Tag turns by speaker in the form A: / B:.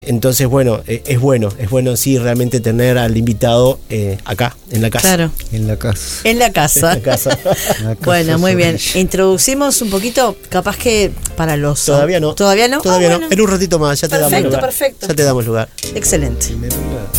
A: Entonces, bueno, es bueno sí realmente tener al invitado acá, en la casa.
B: Claro.
C: En la casa.
B: En la casa.
A: En la casa.
B: Bueno, muy bien. Introducimos un poquito, capaz que para los...
A: Todavía no.
B: ¿Todavía no?
A: Todavía no.
B: Bueno.
A: En un ratito más, ya te damos lugar.
B: Perfecto.
A: Ya te damos lugar.
B: Excelente.